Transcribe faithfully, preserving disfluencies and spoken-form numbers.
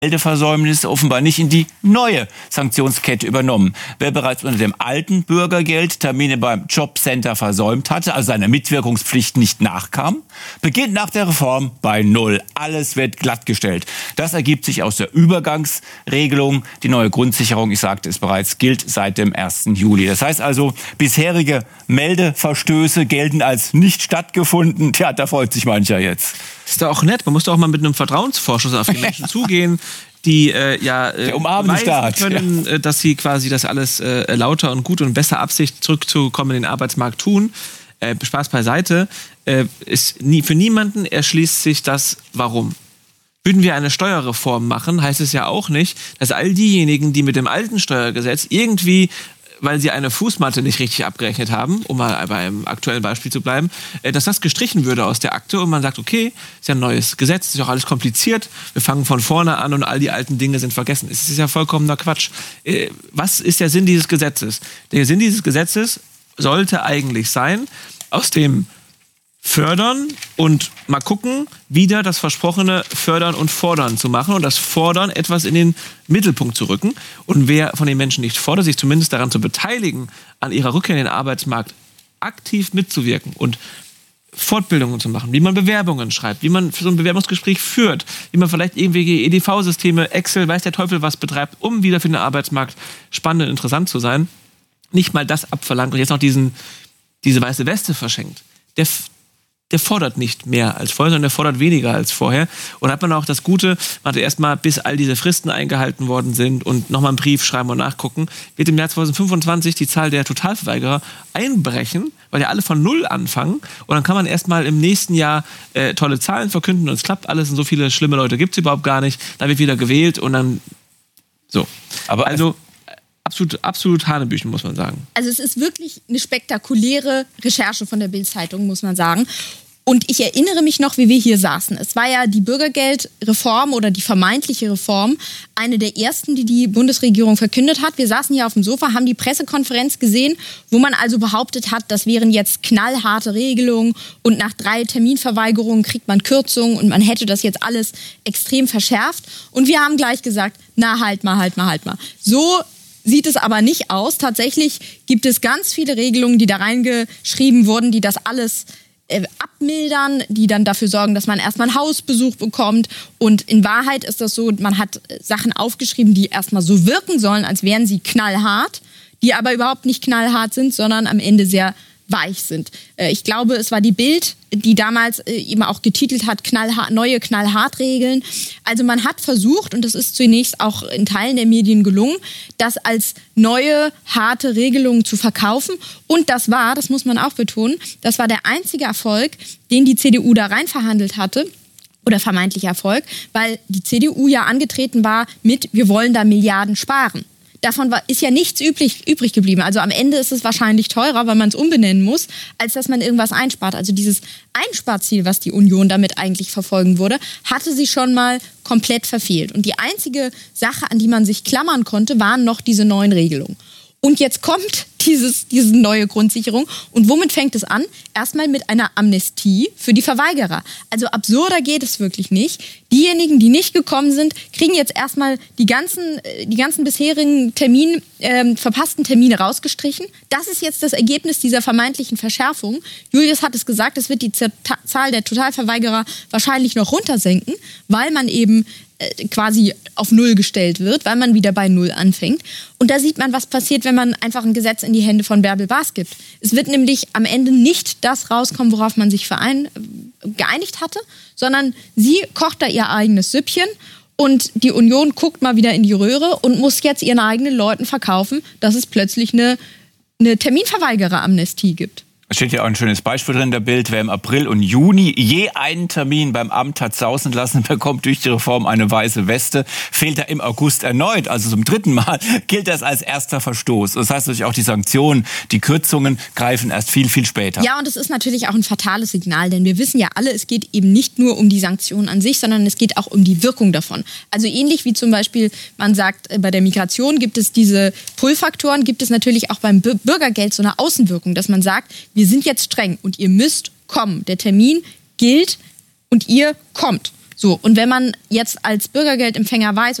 Meldeversäumnis offenbar nicht in die neue Sanktionskette übernommen. Wer bereits unter dem alten Bürgergeld Termine beim Jobcenter versäumt hatte, also seiner Mitwirkungspflicht nicht nachkam, beginnt nach der Reform bei Null. Alles wird glattgestellt. Das ergibt sich aus der Übergangsregelung. Die neue Grundsicherung, ich sagte es bereits, gilt seit dem ersten Juli. Das heißt also, bisherige Meldeverstöße gelten als nicht stattgefunden. Tja, da freut sich mancher jetzt. Ist doch auch nett. Man muss doch auch mal mit einem Vertrauensvorschuss auf die Menschen zugehen, die äh, ja äh, beweisen können, ja. äh, dass sie quasi das alles äh, lauter und gut und besser Absicht zurückzukommen in den Arbeitsmarkt tun. Äh, Spaß beiseite. Äh, ist nie, für niemanden erschließt sich das Warum. Würden wir eine Steuerreform machen, heißt es ja auch nicht, dass all diejenigen, die mit dem alten Steuergesetz irgendwie, weil sie eine Fußmatte nicht richtig abgerechnet haben, um mal bei einem aktuellen Beispiel zu bleiben, dass das gestrichen würde aus der Akte und man sagt, okay, ist ja ein neues Gesetz, ist ja auch alles kompliziert, wir fangen von vorne an und all die alten Dinge sind vergessen. Es ist ja vollkommener Quatsch. Was ist der Sinn dieses Gesetzes? Der Sinn dieses Gesetzes sollte eigentlich sein, aus dem Fördern und mal gucken, wieder das versprochene Fördern und Fordern zu machen und das Fordern etwas in den Mittelpunkt zu rücken. Und wer von den Menschen nicht fordert, sich zumindest daran zu beteiligen, an ihrer Rückkehr in den Arbeitsmarkt aktiv mitzuwirken und Fortbildungen zu machen, wie man Bewerbungen schreibt, wie man so ein Bewerbungsgespräch führt, wie man vielleicht irgendwelche E D V-Systeme, Excel, weiß der Teufel was betreibt, um wieder für den Arbeitsmarkt spannend und interessant zu sein, nicht mal das abverlangt und jetzt noch diesen, diese weiße Weste verschenkt. Der der fordert nicht mehr als vorher, sondern der fordert weniger als vorher. Und da hat man auch das Gute, man hat erstmal, bis all diese Fristen eingehalten worden sind und nochmal einen Brief schreiben und nachgucken, wird im Jahr zwanzig fünfundzwanzig die Zahl der Totalverweigerer einbrechen, weil ja alle von Null anfangen. Und dann kann man erstmal im nächsten Jahr äh, tolle Zahlen verkünden und es klappt alles und so viele schlimme Leute gibt es überhaupt gar nicht. Da wird wieder gewählt und dann so. Aber also Absolut, absolut Hanebüchen, muss man sagen. Also es ist wirklich eine spektakuläre Recherche von der Bild-Zeitung, muss man sagen. Und ich erinnere mich noch, wie wir hier saßen. Es war ja die Bürgergeldreform oder die vermeintliche Reform, eine der ersten, die die Bundesregierung verkündet hat. Wir saßen hier auf dem Sofa, haben die Pressekonferenz gesehen, wo man also behauptet hat, das wären jetzt knallharte Regelungen und nach drei Terminverweigerungen kriegt man Kürzungen und man hätte das jetzt alles extrem verschärft. Und wir haben gleich gesagt, na halt mal, halt mal, halt mal. So sieht es aber nicht aus. Tatsächlich gibt es ganz viele Regelungen, die da reingeschrieben wurden, die das alles äh, abmildern, die dann dafür sorgen, dass man erstmal einen Hausbesuch bekommt. Und in Wahrheit ist das so, man hat Sachen aufgeschrieben, die erstmal so wirken sollen, als wären sie knallhart, die aber überhaupt nicht knallhart sind, sondern am Ende sehr weich sind. Äh, ich glaube, es war die Bild, die damals äh, eben auch getitelt hat, knallhart, neue Knallhart-Regeln. Also man hat versucht, und das ist zunächst auch in Teilen der Medien gelungen, das als neue, harte Regelungen zu verkaufen. Und das war, das muss man auch betonen, das war der einzige Erfolg, den die C D U da rein verhandelt hatte. Oder vermeintlicher Erfolg, weil die C D U ja angetreten war mit, wir wollen da Milliarden sparen. Davon war, ist ja nichts übrig, übrig geblieben. Also am Ende ist es wahrscheinlich teurer, weil man es umbenennen muss, als dass man irgendwas einspart. Also dieses Einsparziel, was die Union damit eigentlich verfolgen würde, hatte sie schon mal komplett verfehlt. Und die einzige Sache, an die man sich klammern konnte, waren noch diese neuen Regelungen. Und jetzt kommt dieses, diese neue Grundsicherung. Und womit fängt es an? Erstmal mit einer Amnestie für die Verweigerer. Also absurder geht es wirklich nicht. Diejenigen, die nicht gekommen sind, kriegen jetzt erstmal die ganzen, die ganzen bisherigen Termin, äh, verpassten Termine rausgestrichen. Das ist jetzt das Ergebnis dieser vermeintlichen Verschärfung. Julius hat es gesagt, es wird die Z- Zahl der Totalverweigerer wahrscheinlich noch runtersenken, weil man eben quasi auf Null gestellt wird, weil man wieder bei Null anfängt. Und da sieht man, was passiert, wenn man einfach ein Gesetz in die Hände von Bärbel Baas gibt. Es wird nämlich am Ende nicht das rauskommen, worauf man sich verein, geeinigt hatte, sondern sie kocht da ihr eigenes Süppchen und die Union guckt mal wieder in die Röhre und muss jetzt ihren eigenen Leuten verkaufen, dass es plötzlich eine, eine Terminverweigerer-Amnestie gibt. Es steht ja auch ein schönes Beispiel drin in der Bild. Wer im April und Juni je einen Termin beim Amt hat sausen lassen, bekommt durch die Reform eine weiße Weste. Fehlt er im August erneut, also zum dritten Mal, gilt das als erster Verstoß. Das heißt natürlich auch, die Sanktionen, die Kürzungen greifen erst viel, viel später. Ja, und es ist natürlich auch ein fatales Signal, denn wir wissen ja alle, es geht eben nicht nur um die Sanktionen an sich, sondern es geht auch um die Wirkung davon. Also ähnlich wie zum Beispiel, man sagt, bei der Migration gibt es diese Pull-Faktoren, gibt es natürlich auch beim Bürgergeld so eine Außenwirkung, dass man sagt, wir sind jetzt streng und ihr müsst kommen. Der Termin gilt und ihr kommt. So, und wenn man jetzt als Bürgergeldempfänger weiß,